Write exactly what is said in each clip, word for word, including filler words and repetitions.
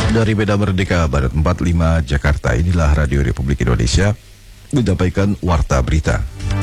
Dari Medan Merdeka Barat empat puluh lima Jakarta, inilah Radio Republik Indonesia menyampaikan Warta Berita.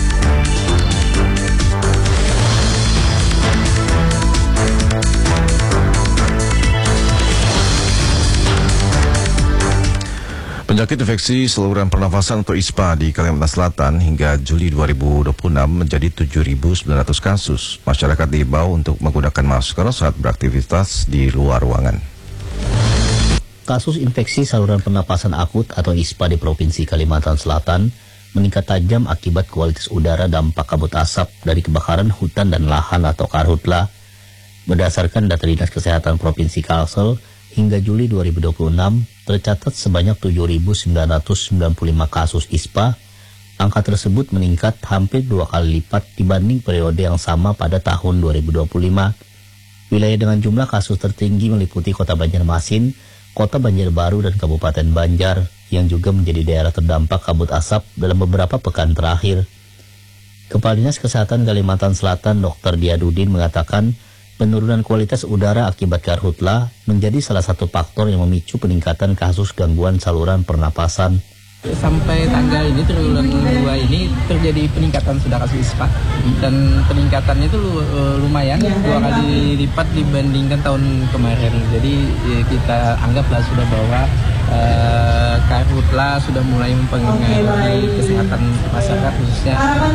Penyakit infeksi saluran pernafasan atau I S P A di Kalimantan Selatan hingga Juli dua ribu dua puluh enam menjadi tujuh ribu sembilan ratus kasus. Masyarakat diimbau untuk menggunakan masker saat beraktivitas di luar ruangan. Kasus infeksi saluran pernapasan akut atau I S P A di Provinsi Kalimantan Selatan meningkat tajam akibat kualitas udara dampak kabut asap dari kebakaran hutan dan lahan atau karhutla. Berdasarkan data Dinas Kesehatan Provinsi Kalsel, hingga Juli dua ribu dua puluh enam tercatat sebanyak tujuh ribu sembilan ratus sembilan puluh lima kasus I S P A. Angka tersebut meningkat hampir dua kali lipat dibanding periode yang sama pada tahun dua ribu dua puluh lima. Wilayah dengan jumlah kasus tertinggi meliputi Kota Banjarmasin, Kota Banjarbaru, dan Kabupaten Banjar yang juga menjadi daerah terdampak kabut asap dalam beberapa pekan terakhir. Kepala Dinas Kesehatan Kalimantan Selatan Dokter Diadudin mengatakan penurunan kualitas udara akibat karhutla menjadi salah satu faktor yang memicu peningkatan kasus gangguan saluran pernapasan. Sampai tanggal ini, triwulan dua ini terjadi peningkatan sudah kasus I S P A dan peningkatannya itu lumayan dua kali lipat dibandingkan tahun kemarin. Jadi ya, kita anggaplah sudah bahwa uh, karhutla sudah mulai mempengaruhi kesehatan masyarakat, khususnya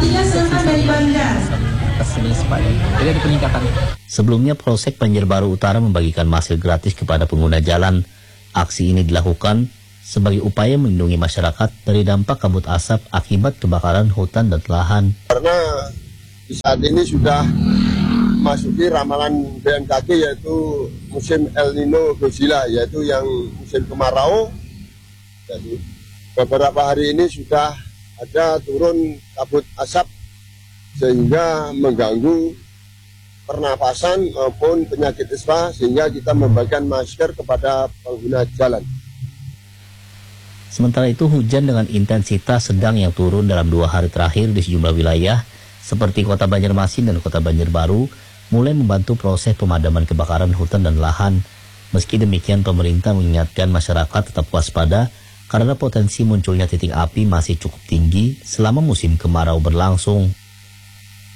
kesini I S P A. Jadi ada peningkatan. Sebelumnya Polsek Banjarbaru Utara membagikan masker gratis kepada pengguna jalan. Aksi ini dilakukan sebagai upaya melindungi masyarakat dari dampak kabut asap akibat kebakaran hutan dan lahan. Karena di saat ini sudah masuki ramalan B M K G yaitu musim El Nino Godzilla, yaitu yang musim kemarau. Jadi beberapa hari ini sudah ada turun kabut asap sehingga mengganggu pernapasan maupun penyakit I S P A, sehingga kita membagikan masker kepada pengguna jalan. Sementara itu, hujan dengan intensitas sedang yang turun dalam dua hari terakhir di sejumlah wilayah seperti Kota Banjarmasin dan Kota Banjarbaru mulai membantu proses pemadaman kebakaran hutan dan lahan. Meski demikian, pemerintah mengingatkan masyarakat tetap waspada karena potensi munculnya titik api masih cukup tinggi selama musim kemarau berlangsung.